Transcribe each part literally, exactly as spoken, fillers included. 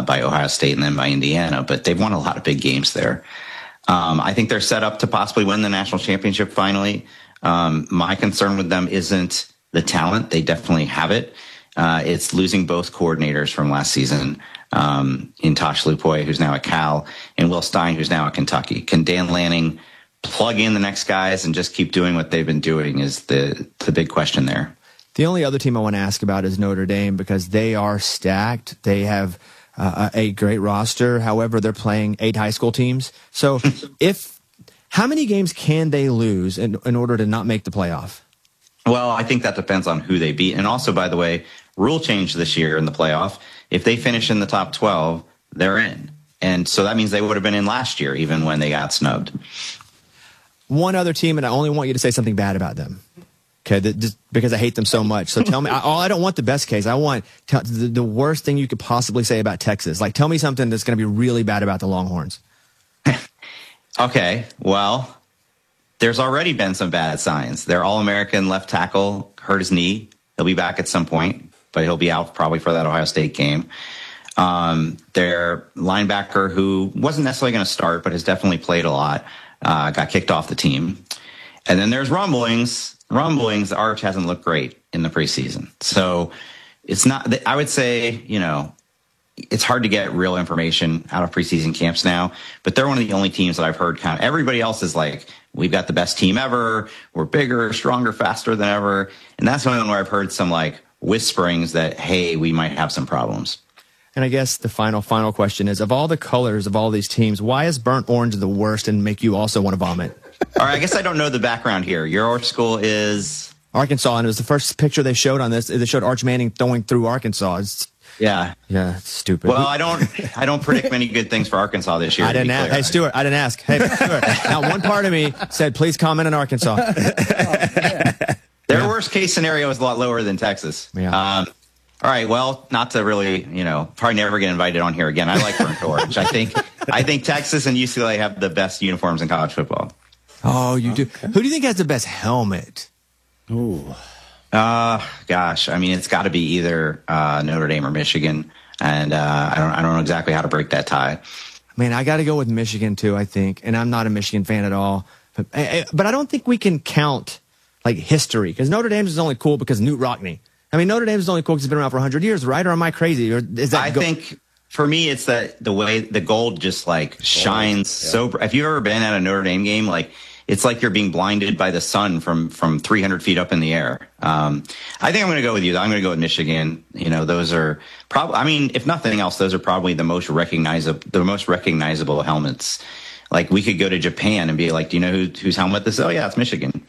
by Ohio State and then by Indiana, but they've won a lot of big games there. Um, I think they're set up to possibly win the national championship finally. Um, my concern with them isn't the talent. They definitely have it. Uh, it's losing both coordinators from last season, um, in Tosh Lupoy, who's now at Cal, and Will Stein, who's now at Kentucky. Can Dan Lanning plug in the next guys and just keep doing what they've been doing is the, the big question there. The only other team I want to ask about is Notre Dame because they are stacked. They have uh, a great roster. However, they're playing eight high school teams. So if how many games can they lose in, in order to not make the playoff? Well, I think that depends on who they beat. And also, by the way, rule change this year in the playoff. If they finish in the top twelve, they're in. And so that means they would have been in last year, even when they got snubbed. One other team, and I only want you to say something bad about them. Okay, that, just because I hate them so much. So tell me, I, I don't want the best case. I want t- the, the worst thing you could possibly say about Texas. Like, tell me something that's going to be really bad about the Longhorns. Okay, well, there's already been some bad signs. Their All-American left tackle hurt his knee. He'll be back at some point, but he'll be out probably for that Ohio State game. Um, their linebacker, who wasn't necessarily going to start, but has definitely played a lot, uh, got kicked off the team. And then there's rumblings. Rumblings, Arch hasn't looked great in the preseason. So it's not, I would say, you know, it's hard to get real information out of preseason camps now, but they're one of the only teams that I've heard kind of, everybody else is like, we've got the best team ever. We're bigger, stronger, faster than ever. And that's the only one where I've heard some like whisperings that, hey, we might have some problems. And I guess the final, final question is, of all the colors of all these teams, why is burnt orange the worst and make you also want to vomit? All right, I guess I don't know the background here. Your school is? Arkansas, and it was the first picture they showed on this. They showed Arch Manning throwing through Arkansas. It's, yeah. Yeah, it's stupid. Well, I don't I don't predict many good things for Arkansas this year. I didn't ask. Hey, Stuart, I didn't ask. Hey, Stuart. Now, one part of me said, please comment on Arkansas. Oh, Their yeah. worst case scenario is a lot lower than Texas. Yeah. Um, all right, well, not to really, you know, probably never get invited on here again. I like burnt orange. I think I think Texas and U C L A have the best uniforms in college football. Oh, you do. Okay. Who do you think has the best helmet? Ooh. Uh, gosh, I mean, it's got to be either uh, Notre Dame or Michigan, and uh, I don't, I don't know exactly how to break that tie. Man, I got to go with Michigan too. I think, and I'm not a Michigan fan at all, but but I don't think we can count like history because Notre Dame's is only cool because Knute Rockne. I mean, Notre Dame's is only cool because it's been around for one hundred years, right? Or am I crazy? Or is that? I go- think for me, it's that the way the gold just like shines yeah. so. If you've ever been at a Notre Dame game, like. It's like you're being blinded by the sun from, from three hundred feet up in the air. Um, I think I'm going to go with you. I'm going to go with Michigan. You know, those are probably, I mean, if nothing else, those are probably the most recognizable, the most recognizable helmets. Like we could go to Japan and be like, do you know who, whose helmet this is? Oh yeah, it's Michigan.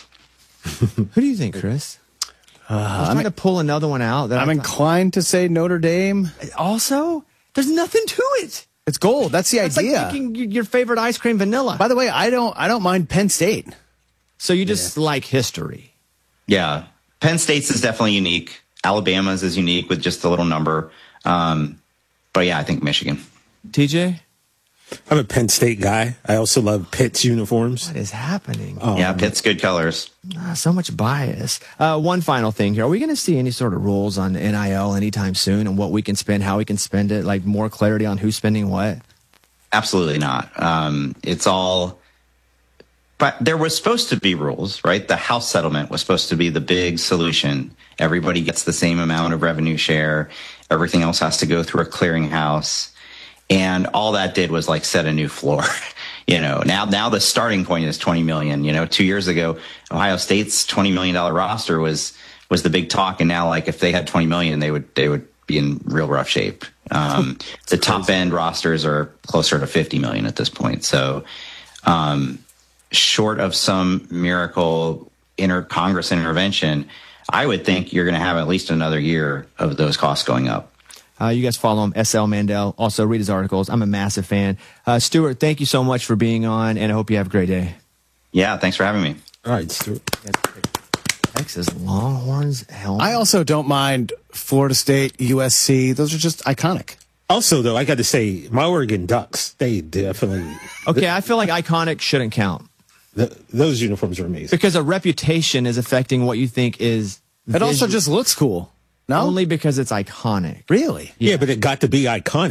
Who do you think, Chris? Uh, I was trying I'm, to pull another one out. That I'm I inclined to say Notre Dame. Also, there's nothing to it. It's gold. That's the That's idea. Like picking your favorite ice cream vanilla. By the way, I don't I don't mind Penn State. So you just yeah. like history. Yeah. Penn State's is definitely unique. Alabama's is unique with just a little number. Um, but yeah, I think Michigan. T J? I'm a Penn State guy. I also love Pitt's uniforms. What is happening? Um, yeah, Pitt's good colors. Ah, so much bias. Uh, one final thing here. Are we going to see any sort of rules on N I L anytime soon and what we can spend, how we can spend it, like more clarity on who's spending what? Absolutely not. Um, it's all... But there was supposed to be rules, right? The house settlement was supposed to be the big solution. Everybody gets the same amount of revenue share. Everything else has to go through a clearinghouse. And all that did was like set a new floor. You know, now now the starting point is twenty million. You know, two years ago, Ohio State's twenty million dollar roster was was the big talk, and now like if they had twenty million, they would they would be in real rough shape. Um, the top end rosters are closer to fifty million at this point. So, um, short of some miracle inter Congress intervention, I would think you're going to have at least another year of those costs going up. Uh, you guys follow him, S L Mandel. Also, read his articles. I'm a massive fan. Uh, Stuart, thank you so much for being on, and I hope you have a great day. Yeah, thanks for having me. All right, Stuart. Texas Longhorns helmet. I also don't mind Florida State, U S C. Those are just iconic. Also, though, I got to say, my Oregon Ducks, they definitely... Okay, I feel like iconic shouldn't count. The, those uniforms are amazing. Because a reputation is affecting what you think is... It also just looks cool. No? Only because it's iconic. Really? Yeah, yeah, but it got to be iconic.